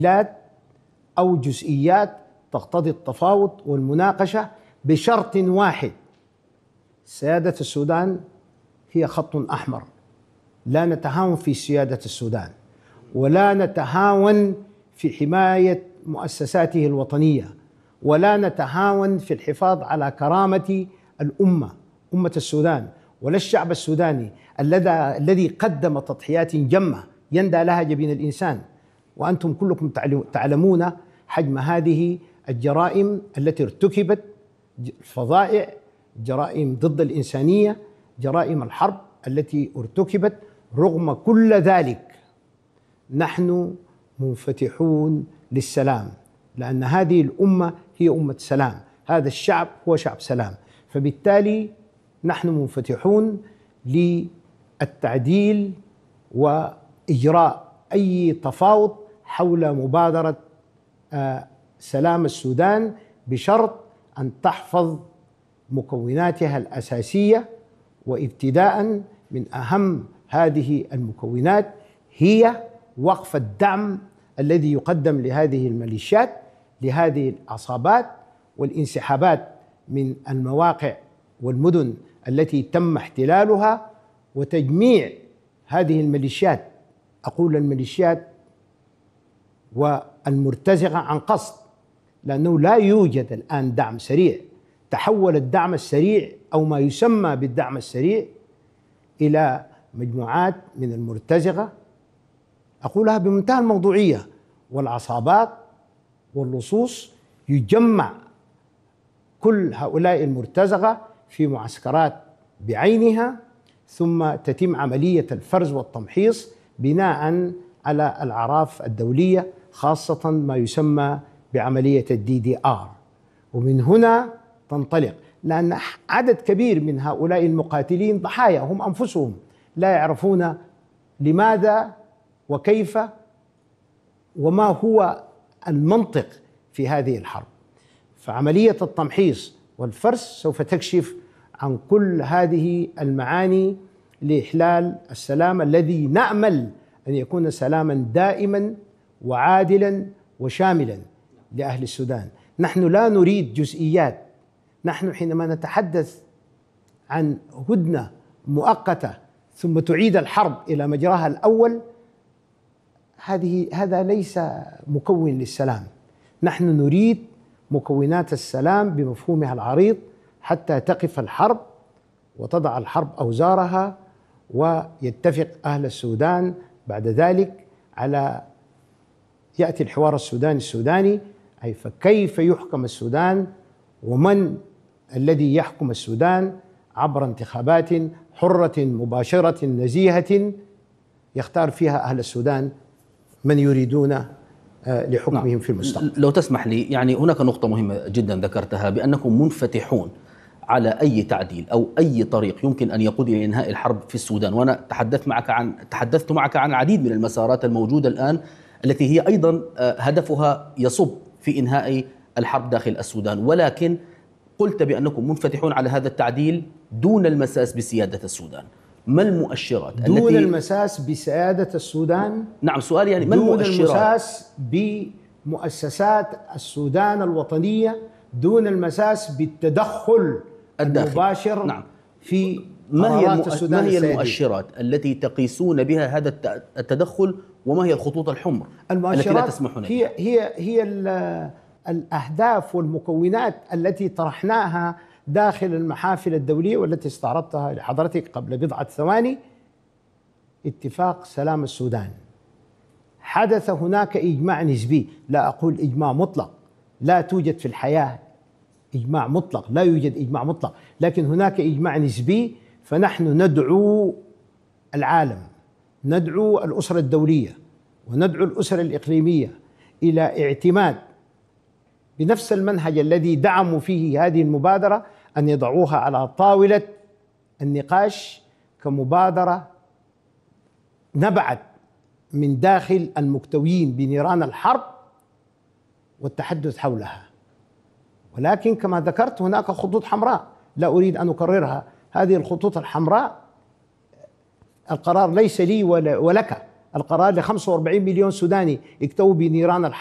أو جزئيات تقتضي التفاوض والمناقشة بشرط واحد: سيادة السودان هي خط أحمر، لا نتهاون في سيادة السودان، ولا نتهاون في حماية مؤسساته الوطنية، ولا نتهاون في الحفاظ على كرامة أمة السودان، ولا الشعب السوداني الذي قدم تضحيات جمة يندى لها جبين الإنسان. وأنتم كلكم تعلمون حجم هذه الجرائم التي ارتكبت، الفظائع، جرائم ضد الإنسانية، جرائم الحرب التي ارتكبت. رغم كل ذلك نحن منفتحون للسلام، لأن هذه الأمة هي أمة سلام، هذا الشعب هو شعب سلام. فبالتالي نحن منفتحون للتعديل وإجراء أي تفاوض حول مبادرة سلام السودان، بشرط أن تحفظ مكوناتها الأساسية. وابتداء من أهم هذه المكونات هي وقف الدعم الذي يقدم لهذه الميليشيات، لهذه العصابات، والانسحابات من المواقع والمدن التي تم احتلالها، وتجميع هذه الميليشيات، أقول الميليشيات والمرتزقة عن قصد، لأنه لا يوجد الآن دعم سريع. تحول الدعم السريع أو ما يسمى بالدعم السريع إلى مجموعات من المرتزقة، أقولها بمنتهى الموضوعية، والعصابات واللصوص. يجمع كل هؤلاء المرتزقة في معسكرات بعينها، ثم تتم عملية الفرز والتمحيص بناء على الأعراف الدولية، خاصة ما يسمى بعملية الDDR. ومن هنا تنطلق، لأن عدد كبير من هؤلاء المقاتلين ضحايا، هم أنفسهم لا يعرفون لماذا وكيف وما هو المنطق في هذه الحرب. فعملية التمحيص والفرس سوف تكشف عن كل هذه المعاني لإحلال السلام الذي نأمل أن يكون سلاما دائما وعادلا وشاملا لأهل السودان. نحن لا نريد جزئيات. نحن حينما نتحدث عن هدنة مؤقتة ثم تعيد الحرب إلى مجراها الأول، هذا ليس مكون للسلام. نحن نريد مكونات السلام بمفهومها العريض، حتى تقف الحرب وتضع الحرب أوزارها، ويتفق أهل السودان بعد ذلك على يأتي الحوار السوداني، أي فكيف يحكم السودان، ومن الذي يحكم السودان عبر انتخابات حرة مباشرة نزيهة يختار فيها أهل السودان من يريدون لحكمهم في المستقبل. لو تسمح لي، يعني هناك نقطة مهمة جدا ذكرتها، بأنكم منفتحون على أي تعديل أو أي طريق يمكن أن يقود إلى إنهاء الحرب في السودان. وأنا تحدثت معك عن العديد من المسارات الموجودة الآن التي هي أيضا هدفها يصب في إنهاء الحرب داخل السودان، ولكن قلت بأنكم منفتحون على هذا التعديل دون المساس بسيادة السودان. ما المؤشرات دون المساس بسيادة السودان؟ نعم، سؤال يعني ما دون المؤشرات؟ المساس بمؤسسات السودان الوطنية، دون المساس بالتدخل المباشر. نعم. في قرارات السودان. ما هي المؤشرات التي تقيسون بها هذا التدخل، وما هي الخطوط الحمر التي لا تسمحون بها؟ هي الأهداف والمكونات التي طرحناها داخل المحافل الدولية والتي استعرضتها لحضرتك قبل بضعة ثواني. اتفاق سلام السودان، حدث هناك إجماع نسبي، لا أقول إجماع مطلق، لا توجد في الحياة إجماع مطلق، لا يوجد إجماع مطلق، لكن هناك إجماع نسبي. فنحن ندعو العالم، ندعو الأسرة الدولية، وندعو الأسرة الإقليمية إلى اعتماد بنفس المنهج الذي دعموا فيه هذه المبادرة، أن يضعوها على طاولة النقاش كمبادرة نبعت من داخل المكتويين بنيران الحرب والتحدث حولها. ولكن كما ذكرت هناك خطوط حمراء لا أريد أن أكررها. هذه الخطوط الحمراء القرار ليس لي ولك، القرار ل 45 مليون سوداني اكتووا بنيران الحرب